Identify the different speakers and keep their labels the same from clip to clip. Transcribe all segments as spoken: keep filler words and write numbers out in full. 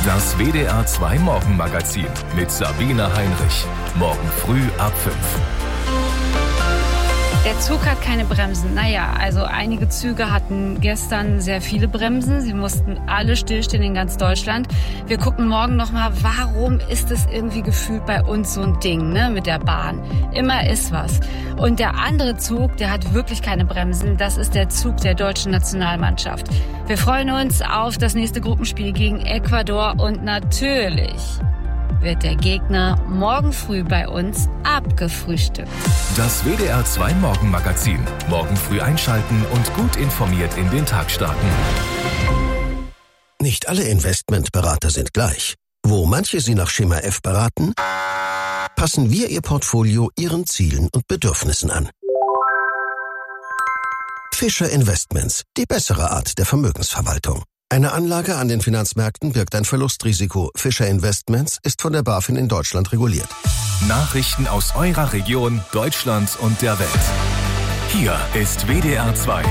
Speaker 1: Das W D R zwei Morgenmagazin mit Sabine Heinrich. Morgen früh ab fünf.
Speaker 2: Der Zug hat keine Bremsen. Naja, also einige Züge hatten gestern sehr viele Bremsen. Sie mussten alle stillstehen in ganz Deutschland. Wir gucken morgen nochmal, warum ist es irgendwie gefühlt bei uns so ein Ding, ne, mit der Bahn. Immer ist was. Und der andere Zug, der hat wirklich keine Bremsen. Das ist der Zug der deutschen Nationalmannschaft. Wir freuen uns auf das nächste Gruppenspiel gegen Ecuador und natürlich wird der Gegner morgen früh bei uns abgefrühstückt.
Speaker 1: Das W D R zwei Morgenmagazin. Morgen früh einschalten und gut informiert in den Tag starten.
Speaker 3: Nicht alle Investmentberater sind gleich. Wo manche Sie nach Schema F beraten, passen wir Ihr Portfolio Ihren Zielen und Bedürfnissen an. Fischer Investments, die bessere Art der Vermögensverwaltung. Eine Anlage an den Finanzmärkten birgt ein Verlustrisiko. Fischer Investments ist von der BaFin in Deutschland reguliert.
Speaker 1: Nachrichten aus eurer Region, Deutschland und der Welt. Hier ist W D R zwei.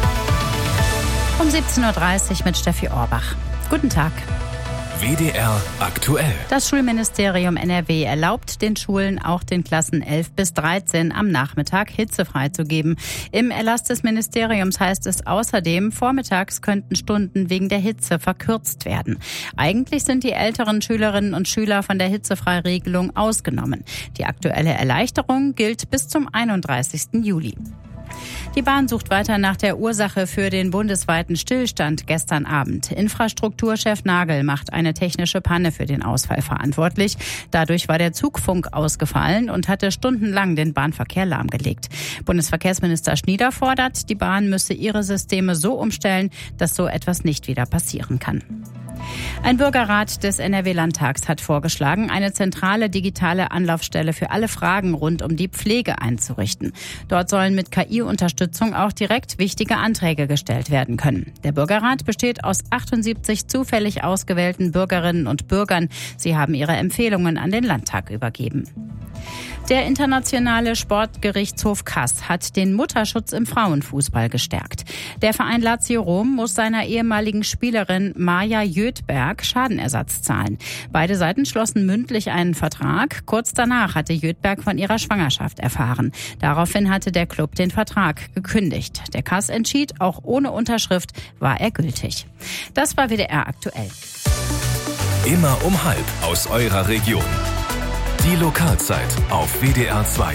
Speaker 4: Um siebzehn Uhr dreißig mit Steffi Orbach. Guten Tag.
Speaker 1: W D R aktuell.
Speaker 4: Das Schulministerium N R W erlaubt den Schulen auch den Klassen elf bis dreizehn am Nachmittag hitzefrei zu geben. Im Erlass des Ministeriums heißt es außerdem, vormittags könnten Stunden wegen der Hitze verkürzt werden. Eigentlich sind die älteren Schülerinnen und Schüler von der Hitzefreiregelung ausgenommen. Die aktuelle Erleichterung gilt bis zum einunddreißigsten Juli. Die Bahn sucht weiter nach der Ursache für den bundesweiten Stillstand gestern Abend. Infrastrukturchef Nagel macht eine technische Panne für den Ausfall verantwortlich. Dadurch war der Zugfunk ausgefallen und hatte stundenlang den Bahnverkehr lahmgelegt. Bundesverkehrsminister Schnieder fordert, die Bahn müsse ihre Systeme so umstellen, dass so etwas nicht wieder passieren kann. Ein Bürgerrat des N R W-Landtags hat vorgeschlagen, eine zentrale digitale Anlaufstelle für alle Fragen rund um die Pflege einzurichten. Dort sollen mit K I-Unterstützung auch direkt wichtige Anträge gestellt werden können. Der Bürgerrat besteht aus achtundsiebzig zufällig ausgewählten Bürgerinnen und Bürgern. Sie haben ihre Empfehlungen an den Landtag übergeben. Der internationale Sportgerichtshof Kass hat den Mutterschutz im Frauenfußball gestärkt. Der Verein Lazio Rom muss seiner ehemaligen Spielerin Maja Jötberg Schadenersatz zahlen. Beide Seiten schlossen mündlich einen Vertrag. Kurz danach hatte Jötberg von ihrer Schwangerschaft erfahren. Daraufhin hatte der Club den Vertrag gekündigt. Der Kass entschied, auch ohne Unterschrift war er gültig. Das war W D R aktuell.
Speaker 1: Immer um halb aus eurer Region. Die Lokalzeit auf W D R zwei.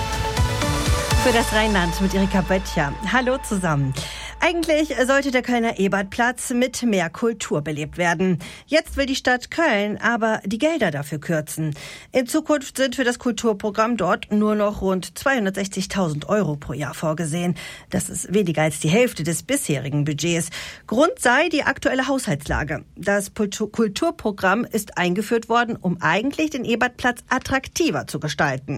Speaker 5: Für das Rheinland mit Erika Böttcher. Hallo zusammen. Eigentlich sollte der Kölner Ebertplatz mit mehr Kultur belebt werden. Jetzt will die Stadt Köln aber die Gelder dafür kürzen. In Zukunft sind für das Kulturprogramm dort nur noch rund zweihundertsechzigtausend Euro pro Jahr vorgesehen. Das ist weniger als die Hälfte des bisherigen Budgets. Grund sei die aktuelle Haushaltslage. Das Kulturprogramm ist eingeführt worden, um eigentlich den Ebertplatz attraktiver zu gestalten.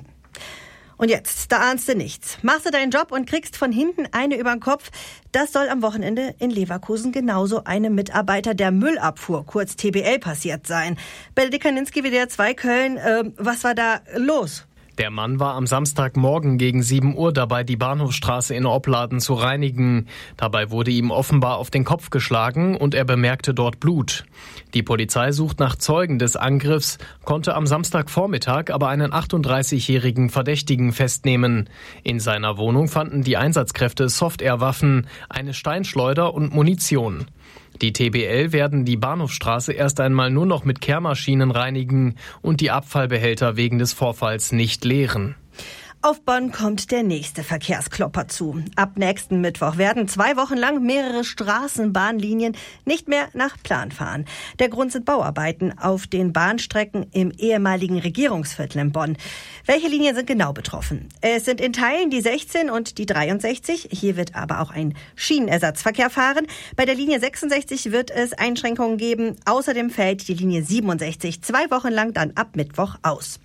Speaker 5: Und jetzt, da ahnst du nichts. Machst du deinen Job und kriegst von hinten eine über den Kopf. Das soll am Wochenende in Leverkusen genauso einem Mitarbeiter der Müllabfuhr, kurz T B L, passiert sein. Benedikt Kaninski, W D R zwei Köln, äh, was war da los?
Speaker 6: Der Mann war am Samstagmorgen gegen sieben Uhr dabei, die Bahnhofstraße in Opladen zu reinigen. Dabei wurde ihm offenbar auf den Kopf geschlagen und er bemerkte dort Blut. Die Polizei sucht nach Zeugen des Angriffs, konnte am Samstagvormittag aber einen achtunddreißigjährigen Verdächtigen festnehmen. In seiner Wohnung fanden die Einsatzkräfte Softwarewaffen, eine Steinschleuder und Munition. Die T B L werden die Bahnhofstraße erst einmal nur noch mit Kehrmaschinen reinigen und die Abfallbehälter wegen des Vorfalls nicht leeren.
Speaker 5: Auf Bonn kommt der nächste Verkehrsklopper zu. Ab nächsten Mittwoch werden zwei Wochen lang mehrere Straßenbahnlinien nicht mehr nach Plan fahren. Der Grund sind Bauarbeiten auf den Bahnstrecken im ehemaligen Regierungsviertel in Bonn. Welche Linien sind genau betroffen? Es sind in Teilen die sechzehn und die dreiundsechzig. Hier wird aber auch ein Schienenersatzverkehr fahren. Bei der Linie sechsundsechzig wird es Einschränkungen geben. Außerdem fällt die Linie siebenundsechzig zwei Wochen lang dann ab Mittwoch aus.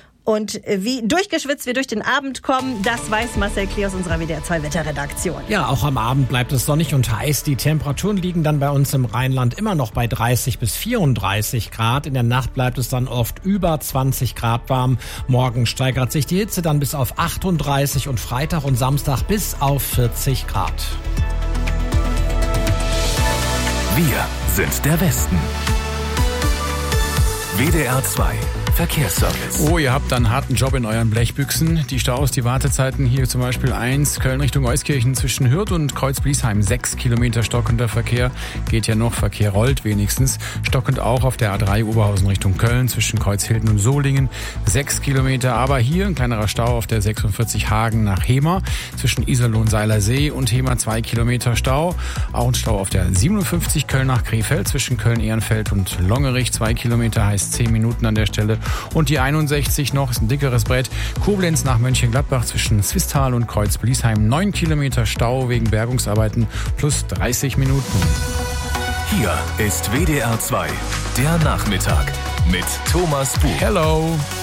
Speaker 5: Und wie durchgeschwitzt wir durch den Abend kommen, das weiß Marcel Klee aus unserer W D R zwei Wetterredaktion.
Speaker 7: Ja, auch am Abend bleibt es sonnig und heiß. Die Temperaturen liegen dann bei uns im Rheinland immer noch bei dreißig bis vierunddreißig Grad. In der Nacht bleibt es dann oft über zwanzig Grad warm. Morgen steigert sich die Hitze dann bis auf achtunddreißig und Freitag und Samstag bis auf vierzig Grad.
Speaker 1: Wir sind der Westen. W D R zwei Verkehrsservice.
Speaker 8: Oh, ihr habt einen harten Job in euren Blechbüchsen. Die Staus, die Wartezeiten hier zum Beispiel eins, Köln Richtung Euskirchen zwischen Hürth und Kreuz-Bliesheim. sechs Kilometer stockender Verkehr. Geht ja noch, Verkehr rollt wenigstens. Stockend auch auf der A drei Oberhausen Richtung Köln zwischen Kreuzhilden und Solingen. sechs Kilometer, aber hier ein kleinerer Stau auf der sechsundvierzig Hagen nach Hemer. Zwischen Iserlohn, Seilersee und Hemer zwei Kilometer Stau. Auch ein Stau auf der siebenundfünfzig Köln nach Krefeld zwischen Köln-Ehrenfeld und Longerich. zwei Kilometer heißt zehn Minuten an der Stelle. Und die einundsechzig noch, ist ein dickeres Brett. Koblenz nach Mönchengladbach zwischen Swisttal und Kreuz-Bliesheim. neun Kilometer Stau wegen Bergungsarbeiten plus dreißig Minuten.
Speaker 1: Hier ist W D R zwei, der Nachmittag mit Thomas Buch.
Speaker 8: Hello.